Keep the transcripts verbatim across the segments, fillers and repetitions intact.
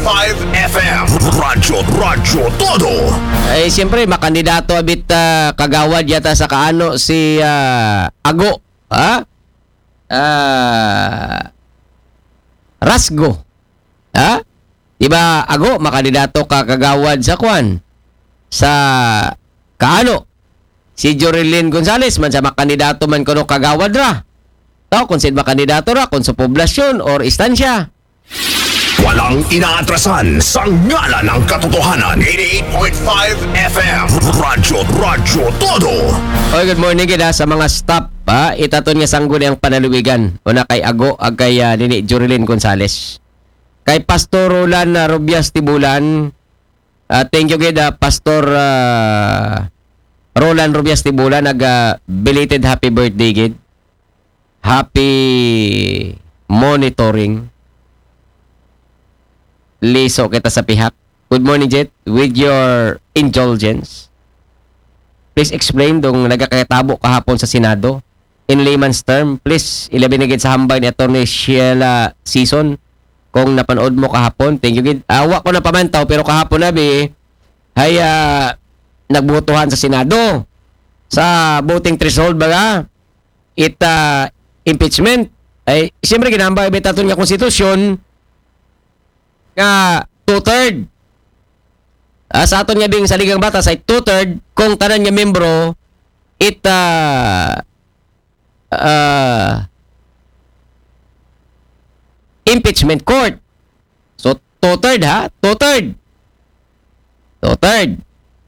five F M. Radyo, Radyo Todo. Eh, siyempre, makandidato abit uh, kagawad yata sa kaano si uh, Ago. Ha? Uh, Rasgo. Ha? Diba, Ago, makandidato ka kagawad sa kwan. Sa kaano. Si Jorilyn Gonzales, man sa makandidato man kuno kagawad ra. Tao, kung sin makandidato ra, kung sa poblasyon or istansya. Walang inaatrasan sa ngala ng katotohanan. eighty-eight point five F M. Radyo, Radyo Todo. Oy, good morning gida sa mga staff. Ha? Itaton nga sangguni ang panaluwigan. Una kay Ago, ag kay uh, Nini Jorilyn Gonzales. Kay Pastor Roland uh, Rubias Tibulan. Uh, thank you gida, Pastor uh, Roland Rubias Tibulan. Nag uh, belated happy birthday gid. Happy monitoring. Liso kita sa pihak. Good morning, Jet. With your indulgence, please explain dong nagkakatabo kahapon sa Senado. In layman's term, please ilabinigid sa hambay ni Atty. Sheila Season. Kung napanood mo kahapon, thank you, Gid. Awa ko na pamantaw, pero kahapon na, bi, ay uh, nagbutuhan sa Senado. Sa voting threshold, baga, it, uh, impeachment. Ay, siyempre, ginambay, bitaton nga konstitusyon, nga two-third. Uh, sa aton nga bing saligang batas ay two-third kung tanan nga membro it uh, uh, impeachment court. So, two-third ha? Two-third. Two-third.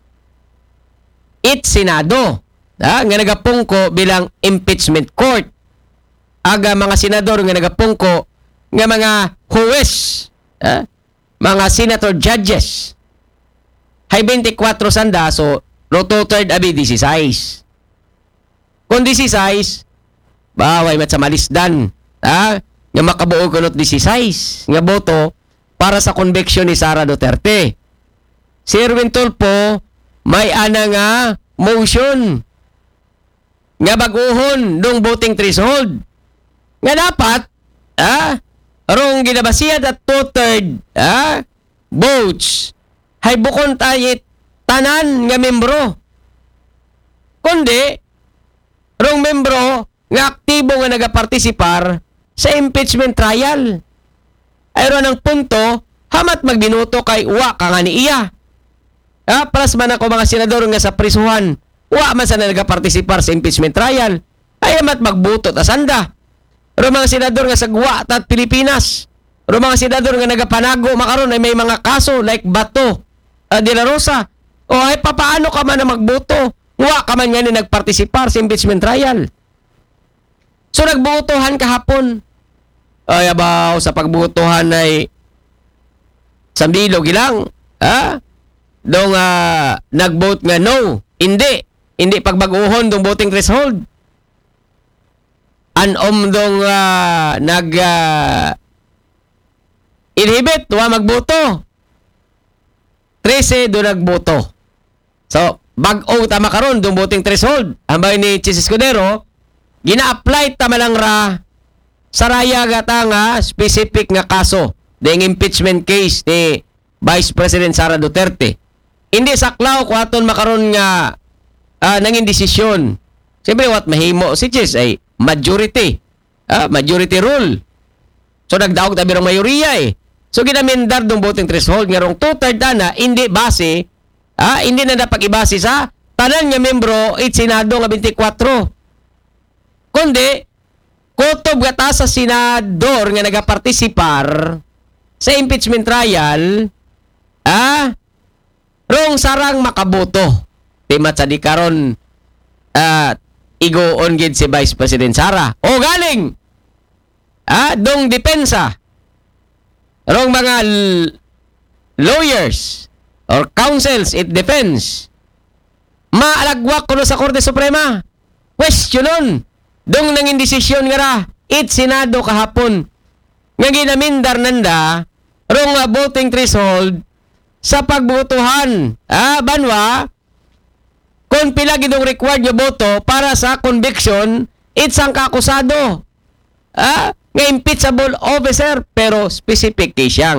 It Senado. Ha? Nga nagapungko bilang impeachment court. Aga mga senador nga nagapungko nga mga huwes. Ha? Mga senator judges. Hay twenty-four sanda, so no two-third abi sixteen. Kung sixteen, baway mat sa malisdan. Ha? Nga makabuo kunot sixteen nga boto para sa conviction ni Sara Duterte. Si Erwin Tulfo may ana nga motion nga baguhon dong voting threshold. Nga dapat, ha? Rong ginabasiyad at two-third ah, votes hay bukon tayit tanan nga membro. Kundi, rong membro nga aktibo nga nagapartisipar sa impeachment trial. Ayron ang punto, hamat magbinuto kay wa ka nga ni iya. Ah, plus man ako mga senador nga sa prisuhan, wa man sa nagapartisipar sa impeachment trial, ay hamat magbuto ta sanda. Pero mga senador nga sa Guwa at Pilipinas. Pero mga senador nga nagapanago makaron ay may mga kaso like Bato uh, de la Rosa. O ay papaano ka man na magboto? Wa ka man nga ni nagpartisipar sa impeachment trial. So nagbotohan kahapon. Ay abaw sa pagbotohan ay sambilog ilang. Ha? Dong uh, nagbote nga no. Hindi. Hindi pagbaguhon dong voting threshold. Anom dong uh, nag uh, inhibit wa magboto. trese do nagboto. So, bag-o tama karon dong voting threshold. Ambay ni Chis Escudero, gina-apply tama lang ra sa raya gata nga specific nga kaso ding impeachment case ni Vice President Sara Duterte. Hindi saklaw ko aton makaron nga uh, nangin desisyon. Siyempre, what mahimo si Chis ay majority. Ah, majority rule. So, nagdaog tabi ng mayoriya eh. So, ginamindar ng voting threshold nga rong two-third na hindi base, ah, hindi na dapat ibase sa tanan nga membro it Senado nga twenty-four. Kundi, kutob gata sa senador nga nagapartisipar sa impeachment trial, ah, rong sarang makaboto. Timat sa di karon, ah, igoon gid si Vice President Sara. O galing! Ah, dong depensa. Rong mga l- lawyers or counsels it defends. Maalagwak kuno sa Korte Suprema. Questionon. Dong nangin desisyon nga ra it Senado kahapon. Nga ginamindar nanda rong uh, voting threshold sa pagbotohan. Ah, banwa kung pila gidong required yung boto para sa conviction, it's ang kakusado. Ah, nga impeachable officer, pero specific case yang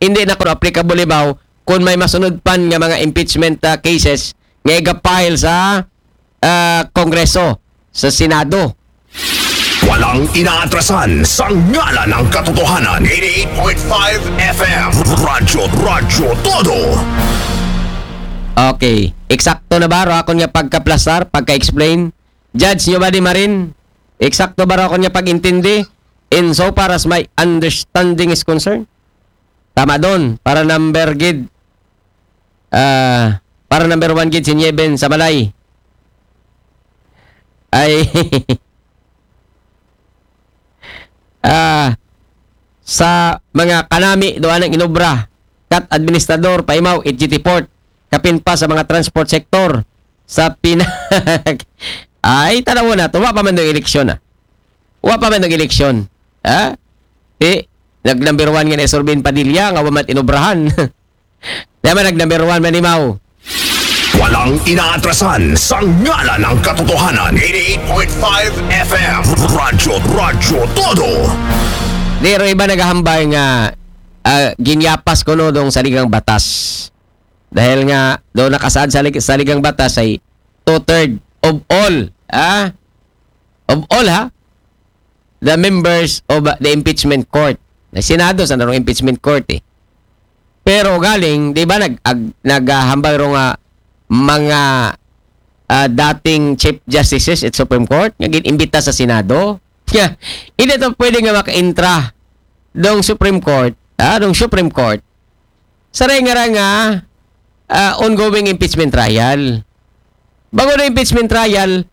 hindi na kuno applicable ibaw kung may masunod pan nga mga impeachment uh, cases nga iga-file sa uh, Kongreso, sa Senado. Walang inaatrasan sa ngala ng katotohanan. eighty-eight point five F M Radyo Radyo Todo. Okay, eksakto na ba ro ako nga pagka-plastar, pagka-explain? Judge nyo ba di marin? Eksakto ba ro ako nga pag-intindi in so far as my understanding is concerned? Tama doon, para number gid. Ah, para number one gid si Nieben sa balay. Ay ah sa mga kanami doan ang inobra kat administrador paimaw G T Port kapin pa sa mga transport sector sa pinag ay tanaw na to wa pa man ng eleksyon ah. Wa pa man ng eleksyon. Ha? Eh nag number one nga ni Sorbin Padilla nga wa man inobrahan. Dama nag number one manimaw. Walang inaatrasan sa ngala ng katotohanan. eighty-eight point five F M Radyo Radyo Todo. Dero iba naghahambay nga uh, ginyapas ko no dong saligang batas. Dahil nga doon nakasaad sa lig- saligang batas ay two-third of all, ah, of all ha, the members of uh, the impeachment court. Na Senado sa narong impeachment court eh. Pero galing, di ba nag ag, naghahambay ro nga mga uh, dating Chief Justices at Supreme Court nga ginimbita sa Senado. Yeah. Hindi to pwede nga maka-intra dong Supreme Court, ah, dong Supreme Court. Saray nga ra nga uh, ongoing impeachment trial. Bago na impeachment trial,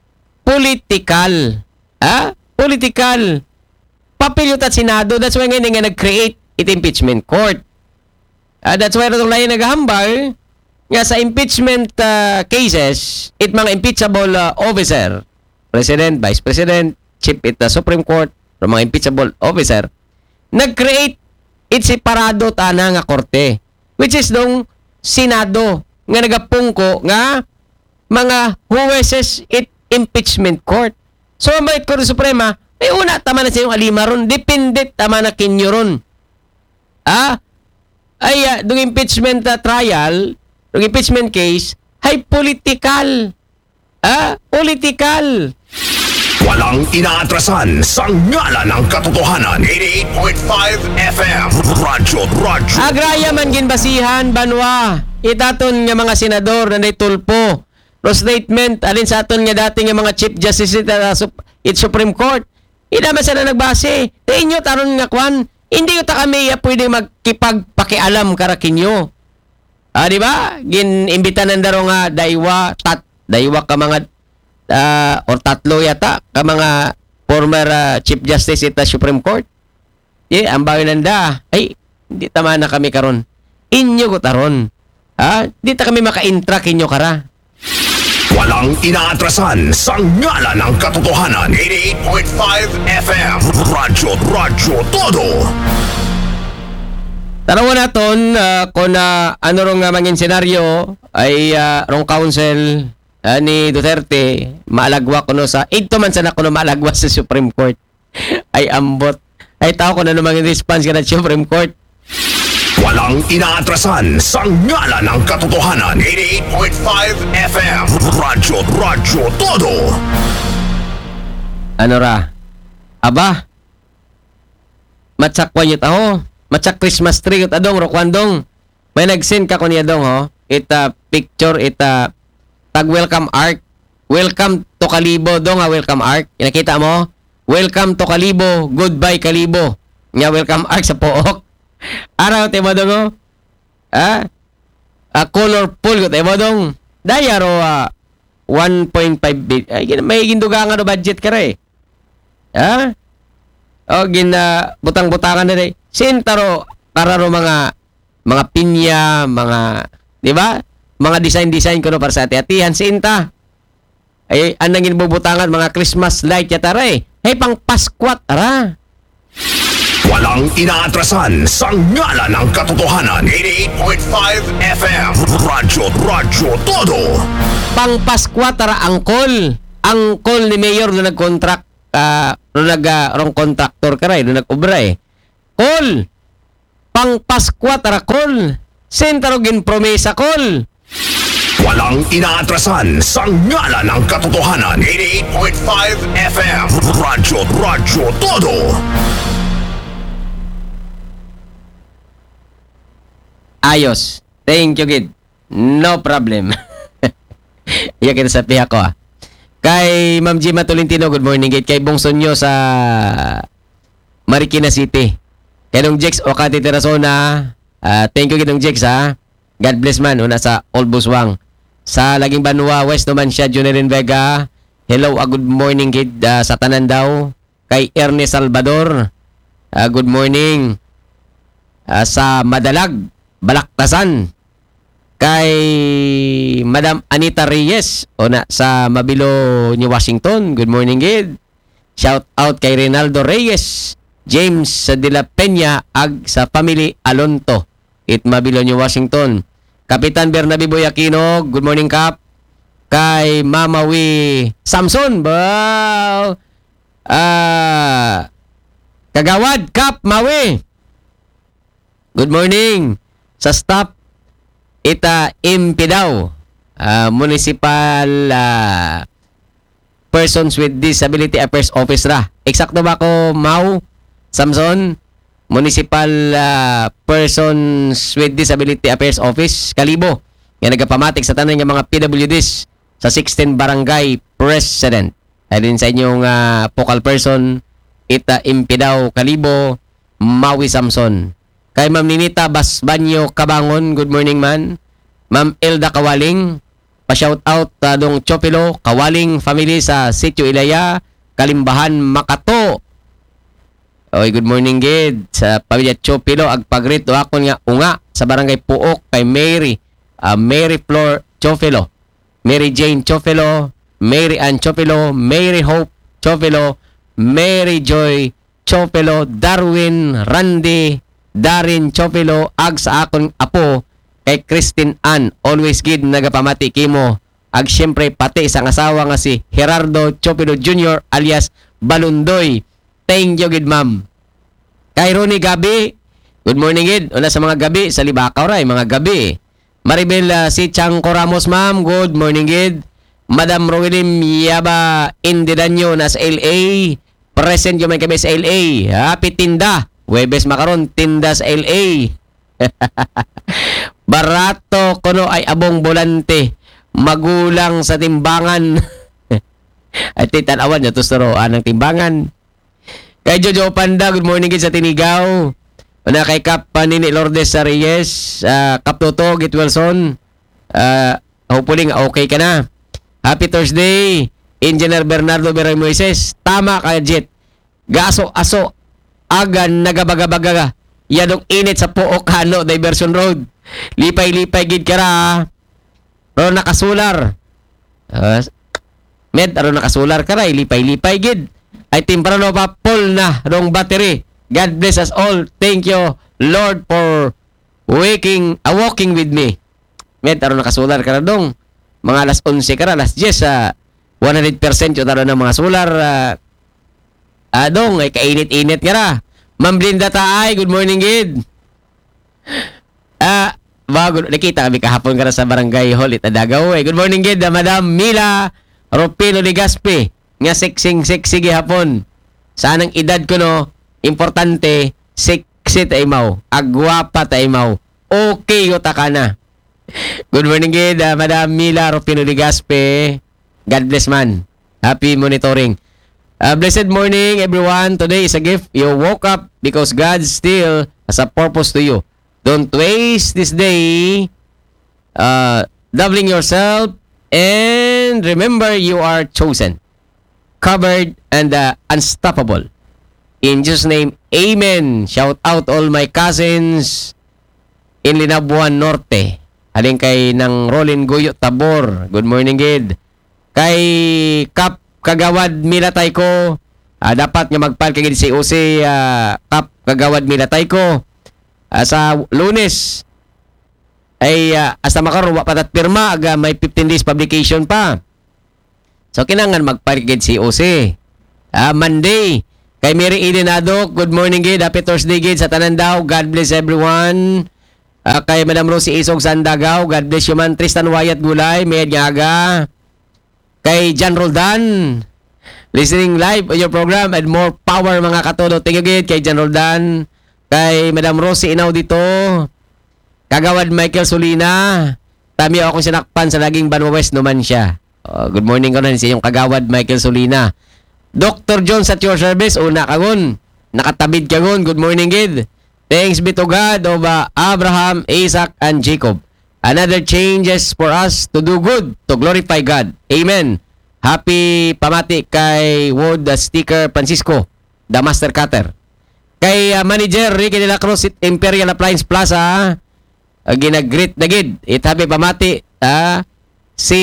political. Ah, political. Papilyot at Senado. That's why ngayon nga nag-create it impeachment court. Uh, that's why itong layo naghahambal nga sa impeachment uh, cases, it mga impeachable uh, officer, President, Vice President, Chief it the Supreme Court, o mga impeachable officer, nag-create it separado tana nga korte, which is dong Senado nga nagapungko nga mga huweses it impeachment court. So, may Korte Suprema, ay una, tama na sa yung alima ron, depende, tama na kinyo ron. Ah, ay, uh, dong impeachment uh, trial, dong impeachment case, ay political. Ah, political. Walang inaatrasan sa ngala ng katotohanan. eighty-eight point five F M Radyo Radyo. Agraya man ginbasihan, banwa. Itaton nga mga senador na tulpo. Ro statement, alin sa aton nga dating nga mga Chief Justice sa uh, it Supreme Court. Ida man sana nagbase. Sa inyo, taron nga kwan, hindi ko ta kami uh, pwede magkipagpakialam karakinyo. Ah, di ba? Ginimbita ng daro nga daywa, tat, daywa ka mga uh, or tatlo yata ka mga former uh, Chief Justice sa Supreme Court. Eh, ang bawi nanda, ay, hindi tama na kami karon. Inyo ko taron. Ha? Di ta kami maka-intra kinyo kara. Walang inaatrasan sa ngala ng katotohanan. eighty-eight point five F M Radyo Radyo Todo. Tanawan naton uh, kung uh, ano rong uh, mangin senaryo ay uh, rong council uh, ni Duterte maalagwa kuno sa ito man sana kuno maalagwa sa Supreme Court. Ay ambot. Ay tao ko na namang response ka ng Supreme Court. Walang inaatrasan sa ngala ng katotohanan. eighty-eight point five F M Radyo Radyo Todo. Ano ra? Aba? Matsak wanyot aho. Matsak Christmas tree at adong rokwandong. May nag-send ka ko niya dong ho. Ita picture, ita tag welcome arc. Welcome to Kalibo dong ha, welcome arc. Nakita mo? Welcome to Kalibo, goodbye Kalibo. Nga welcome arc sa pook. Araw tayo mo dong ho. Ah? Uh, colorful ko tayo mo dong. Daya ro uh, one point five billion. Ay, may ginduga nga no budget ka rin. Ha? O, gina, butang-butangan na rin. Sintaro, para ro mga, mga pinya, mga, di ba? Mga design-design ko no para sa ati-atihan. Sinta. Ay, anong ginubutangan, mga Christmas light yata rin. Hey, pang Paskwat, ara. Walang inaatrasan sa ngala ng katotohanan. eighty-eight point five F M Radyo Radyo Todo. Pang Paskwat, ara, angkol. Angkol ni Mayor na nag-contract, uh, na nag, uh, rong contractor ka rin, na nag-ubra eh. Kol! pang Paskwa tarakol. Sentarogin promesa kol. Walang inaatrasan sa ngala ng katotohanan. eighty-eight point five F M. Radyo, Radyo Todo. Ayos. Thank you, Gid. No problem. Iya kita sa piha ko, ah. Kay Ma'am Gima Tolentino, good morning, Gid. Kay Bongson nyo sa Marikina City. Kay nung Jex Okati Terasona, uh, thank you, Gid, nung Jex, ha. God bless man. Una sa Old Buswang. Sa Laging Banwa, West naman siya, Junerin Vega. Hello, uh, good morning, Gid, uh, sa tanan daw. Kay Ernest Salvador, uh, good morning. Uh, sa Madalag, Balaktasan. Kay Madam Anita Reyes, o na sa Mabilo, New Washington. Good morning, Gid. Shout out kay Reynaldo Reyes, James de la Peña, ag sa family Alonto, it Mabilo, New Washington. Kapitan Bernabe Boyakino, good morning, Kap. Kay Mamawi Samson, wow. Ah, Kagawad, Kap, Mawi. Good morning. Sa staff, ita Impidaw, uh, Municipal uh, Persons with Disability Affairs Office ra. Eksakto ba ko, Mau Samson? Municipal uh, Persons with Disability Affairs Office, Kalibo. Nga nagapamatik sa tanan ng mga P W Ds sa sixteen Barangay President. Ayun sa inyong uh, focal person, ita Impidaw, Kalibo, Maui Samson. Kay Ma'am Ninita Basbanyo Kabangon, good morning, man. Ma'am Elda Kawaling, pa-shout out uh, dong Chopilo, Kawaling family sa Sitio Ilaya, Kalimbahan, Makato. Oy, good morning, Gid. Sa pamilya Chopilo, agpagrito ako nga unga sa Barangay Puok kay Mary, uh, Mary Flor Chopilo, Mary Jane Chopilo, Mary Ann Chopilo, Mary Hope Chopilo, Mary Joy Chopilo, Darwin, Randy, Darin Chopilo, ag sa akong apo kay Christine Ann, always, Gid, nagapamati kimo. Ag siyempre pati isang asawa nga si Gerardo Chopilo Junior alias Balundoy. Thank you, Gid, ma'am. Kay Ronnie Gabi, good morning, Gid. Una sa mga gabi sa Libakaw ray, mga gabi. Maribel uh, si Chanco Ramos, ma'am, good morning, Gid. Madam Rowelim Yaba Indidanyo na sa L A, present yung may kami sa L A. Happy tinda. Webes makaron tinda sa L A. Barato kuno ay abong bolante, magulang sa timbangan. At titanawan nyo tusturo anang timbangan. Kay Jojo Panda, good morning, Gid, sa Tinigaw. Una kay Kap Panini Lourdes sa Reyes, uh, Kap Toto Git Wilson, uh, hopefully okay ka na. Happy Thursday, Engineer Bernardo Beray Moises. Tama ka, Jet. Gaso aso agan nagabagabaga yanong init sa Pook Hano Diversion Road. Lipay-lipay, Gid, kara. Pero nakasular. Uh, med, aro nakasular kara. Lipay-lipay, Gid. Ay timprano pa full na rong battery. God bless us all. Thank you, Lord, for waking, uh, walking with me. Med, aro nakasular kara dong. Mga alas onse kara, alas diyes, uh, one hundred percent yung taro ng mga solar. Uh, Adong, ay kainit-init ka na. Ma'am Blinda Taay, good morning, Gid. Ah, bago, nakita kami kahapon ka na sa Barangay Hall, Itadagaw. Eh. Good morning, Gid. Uh, Madam Mila Ropilo Ligaspi, nga siksing-siksi gihapon. Sanang edad ko, no, importante, siksi tayo mau. Agwapa tayo mau. Okay, yuta ka na. Good morning, Gid. Uh, Madam Mila Ropilo Ligaspi. God bless, man. Happy monitoring. Uh, blessed morning, everyone. Today is a gift. You woke up because God still has a purpose to you. Don't waste this day uh, doubling yourself, and remember you are chosen, covered, and uh, unstoppable. In Jesus' name, amen. Shout out all my cousins in Linabuan Norte. Haling kay ng Rolin Guyo Tabor. Good morning, Gid. Kay Kap Kagawad Milatay ko, uh, dapat nga magpal kay si O C uh, Kap Kagawad Milatay ko uh, sa Lunes ay uh, hasta makaroon wa patat pirma aga may fifteen days publication pa. So kinangan magpal kay si O C uh, Monday Kay Mary Eden Adok, good morning gid. Happy Thursday gid sa tanan daw. God bless everyone. Uh, kay Madam Rosie Isog Sandagaw, God bless you man. Tristan Wyatt Gulay, Med Gaga. Kay John Roldan, listening live on your program and more power mga katodo. Thank you gid kay John Roldan. Kay Madam Rosie Inaw dito. Kagawad Michael Solina. Tami ako sinakpan sa laging Banwa West naman siya. Uh, good morning ko na sa iyong kagawad Michael Solina. Doctor Jones at your service, una kagon. Nakatabid kagon. Good morning, gid. Thanks be to God of uh, Abraham, Isaac, and Jacob. Another changes for us to do good, to glorify God. Amen. Happy pamati kay Wood uh, Sticker Francisco, the Master Cutter. Kay uh, Manager Ricky de la Cruz, Imperial Appliance Plaza, uh, ginag-greet na gid. It happy pamati uh, si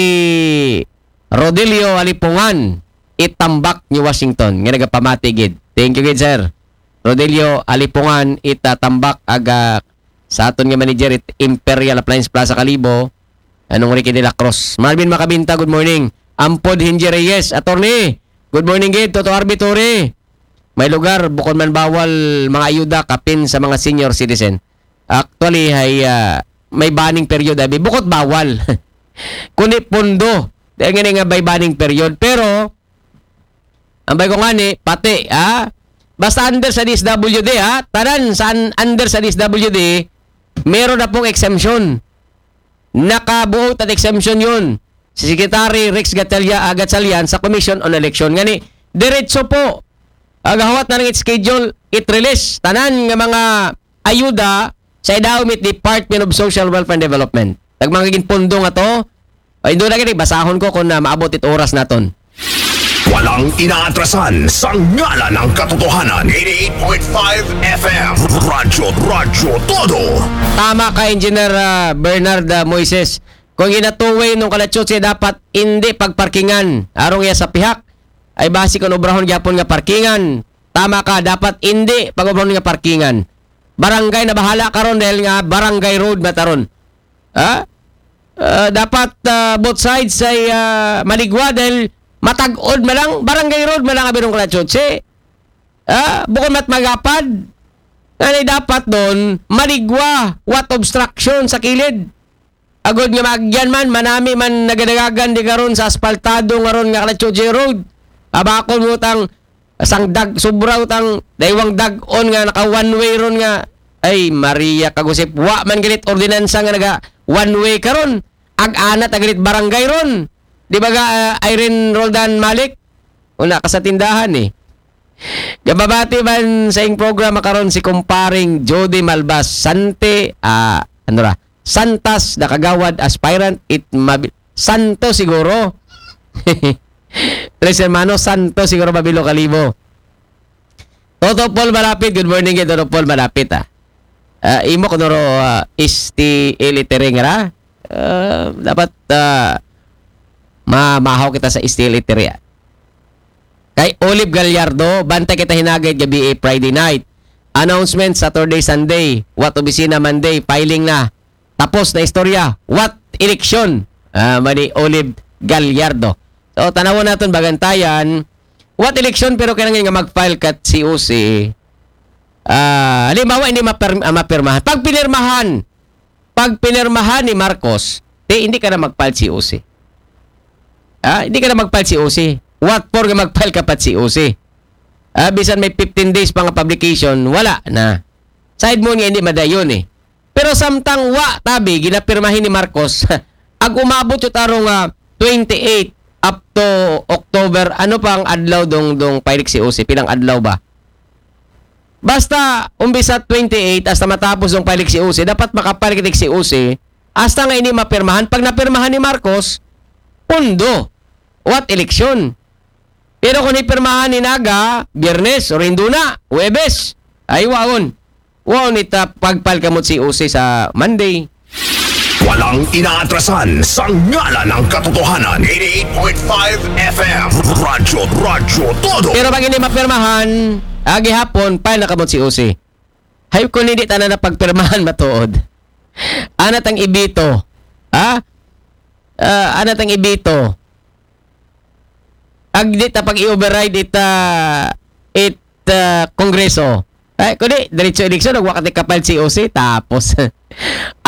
Rodelio Alipungan, Itambak, New Washington. Nga nagapamati gid. Thank you gid, sir. Rodelio Alipungan, Itatambak, aga sa aton nga manager it Imperial Appliance Plaza Kalibo. Anong Ricky de la Cruz. Marvin Makabinta, good morning. Ampod Hinji Reyes, attorney. Good morning gid, Toto Arbitore. May lugar, bukod man bawal mga ayuda, kapin sa mga senior citizen. Actually, ay, uh, may banning period. Abi. Bukod bawal. Kundi pundo. Dahil nga nga may banning period. Pero, ang bay ko nga ni, pati, ha? Basta under sa D S W D, ha? Taran, sa under sa D S W D, meron na pong exemption. Nakabuot at exemption yun. Si Secretary Rex Gatsalia, uh, Gatsalian sa Commission on Election. Nga ni, diretso po. Agahawat na rin schedule, it-release. Tanan nga mga ayuda sa idawmit Department of Social Welfare and Development. Nagmangagin pundo nga to. Ay, doon na gini, basahon ko kung na maabot it oras naton. Walang inaatrasan sa ngalan ng katotohanan. eighty-eight point five F M. Radyo, Radyo Todo. Tama ka, Engineer uh, Bernard uh, Moises. Kung ginatuway nung kalatsotse, dapat hindi pagparkingan. Arong ya sa pihak, ay basi kung obrahon gyapon nga parkingan. Tama ka, dapat hindi pag-obrahon nga parkingan. Barangay na bahala karon dahil nga barangay road mataron. Ha? Uh, dapat uh, both sides ay uh, maligwa dahil matag-od malang barangay road malang abirong kalatsotse. Ah, bukod mat magapad. Ano dapat doon maligwa, what obstruction sa kilid. Agod nga magyan man manami man nagadagagan di karon sa asfaltado ngaron nga kalatsotse road. Abakon mo tang sang dag sobra utang daywang dag-on nga naka one way ron nga. Ay Maria kagusip wa man galit ordinansa nga naga one way karon. Ag-ana tagalit barangay ron. Di ba ga uh, Irene Roldan Malik? Una ka sa tindahan eh. Gababati man sa ing programa karon si kumparing Jody Malbas Sante, ah, uh, ano ra? Santas na kagawad aspirant it mabil Santo siguro. Tres hermano Santo siguro Mabilo Kalibo. Toto Paul Malapit, good morning kay Toto Paul Malapit ah. Uh, imo kunoro uh, isti iliterengara. Uh, dapat uh, mamahaw kita sa steel iteria. Kay Olive Gallardo, bantay kita hinagay gabi eh, Friday night. Announcement Saturday, Sunday. What opisina Monday, filing na. Tapos na istorya. What election? Uh, mali Olive Gallardo. So, tanawon natin bagantayan. What election pero kailangan nga mag-file kat C O C. Ah, uh, halimbawa hindi mapir- uh, mapirmahan. Pag pinirmahan, pag pinirmahan ni Marcos, di, hindi ka na mag-file C O C. Ah, hindi ka na mag-file C O C. What for nga mag-file ka pa C O C? Ah, bisan may fifteen days pa nga publication, wala na. Side mo nga hindi madayon eh. Pero samtang wa tabi ginapirmahin ni Marcos, ag umabot yung tarong uh, twenty-eight up to October, ano pang adlaw dong dong file C O C? Pilang adlaw ba? Basta umbisa twenty-eight hasta matapos ng file C O C, dapat makapile ka C O C hasta nga ini mapirmahan. Pag napirmahan ni Marcos, pundo. What election? Pero kung ipirmahan ni Naga, Biyernes, o Rinduna, Huwebes, ay waon. Waon ita pagpal kamot si O C sa Monday. Walang inaatrasan sa ngalan ng katotohanan. eighty-eight point five F M. Radyo, Radyo Todo. Pero pag hindi mapirmahan, agi hapon, pal na kamot si O C. Hayop kung hindi tanan na pagpirmahan matuod. Anat ang ibito. Ha? Uh, anat ang ibito. Ag di ta pag i-override ita it uh, kongreso. Ay, kundi, diretso eleksyon, nagwakat ni kapal C O C, tapos